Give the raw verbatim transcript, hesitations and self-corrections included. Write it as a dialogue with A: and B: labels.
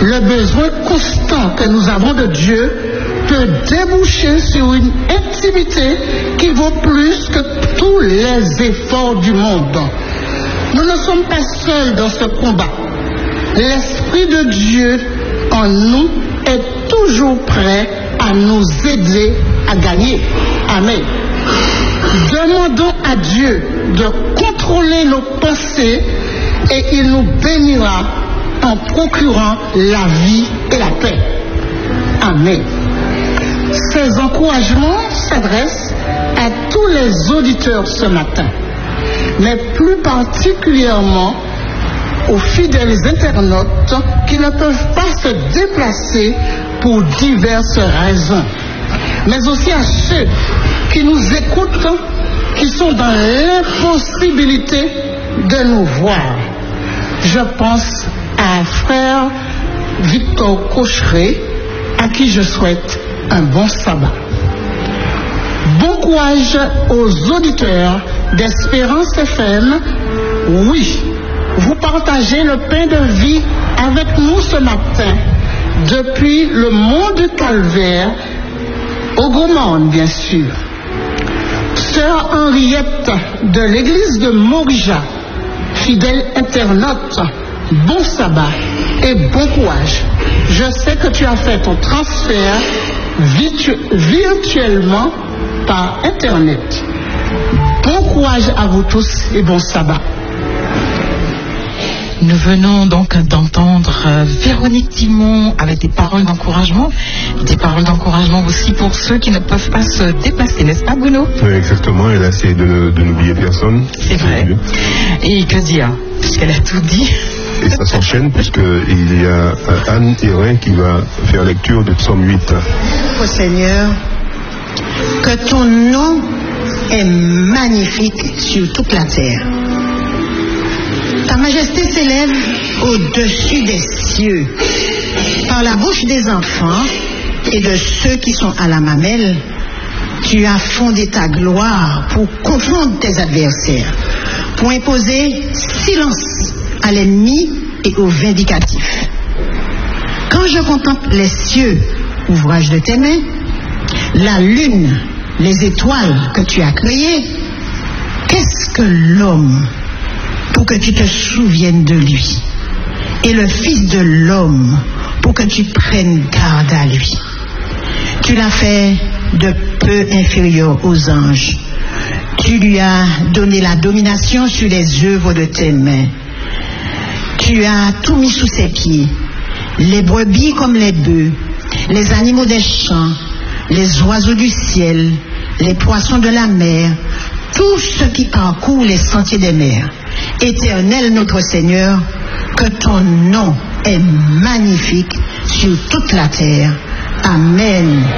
A: Le besoin constant que nous avons de Dieu peut déboucher sur une intimité qui vaut plus que tous les efforts du monde. Nous ne sommes pas seuls dans ce combat. L'Esprit de Dieu en nous est toujours prêt à nous aider à gagner. Amen. Demandons à Dieu de contrôler nos pensées et il nous bénira en procurant la vie et la paix. Amen. Ces encouragements s'adressent à tous les auditeurs ce matin, mais plus particulièrement aux fidèles internautes qui ne peuvent pas se déplacer pour diverses raisons, mais aussi à ceux qui nous écoutent, qui sont dans l'impossibilité de nous voir. Je pense à frère Victor Cocheret, à qui je souhaite un bon sabbat. Bon courage aux auditeurs d'Espérance F M. Oui, vous partagez le pain de vie avec nous ce matin, depuis le mont de Calvaire, au Gros Monde, bien sûr. Sœur Henriette de l'église de Morija, fidèle internaute, bon sabbat et bon courage. Je sais que tu as fait ton transfert virtu- virtuellement par Internet. Bon courage à vous tous et bon sabbat.
B: Nous venons donc d'entendre Véronique Timon avec des paroles d'encouragement, des paroles d'encouragement aussi pour ceux qui ne peuvent pas se déplacer, n'est-ce pas Bruno?
C: Oui, exactement, elle a essayé de, de n'oublier personne.
B: C'est vrai. Et que dire? Puisqu'elle a tout dit.
C: Et ça s'enchaîne puisqu'il y a Anne Hérin qui va faire lecture de Psaume huit.
D: Ô Seigneur, que ton nom est magnifique sur toute la terre. Ta majesté s'élève au-dessus des cieux. Par la bouche des enfants et de ceux qui sont à la mamelle, tu as fondé ta gloire pour confondre tes adversaires, pour imposer silence à l'ennemi et au vindicatif. Quand je contemple les cieux, ouvrage de tes mains, la lune, les étoiles que tu as créées, qu'est-ce que l'homme pour que tu te souviennes de lui, et le Fils de l'homme pour que tu prennes garde à lui. Tu l'as fait de peu inférieur aux anges. Tu lui as donné la domination sur les œuvres de tes mains. Tu as tout mis sous ses pieds, les brebis comme les bœufs, les animaux des champs, les oiseaux du ciel, les poissons de la mer, tout ce qui parcourt les sentiers des mers. Éternel notre Seigneur, que ton nom est magnifique sur toute la terre. Amen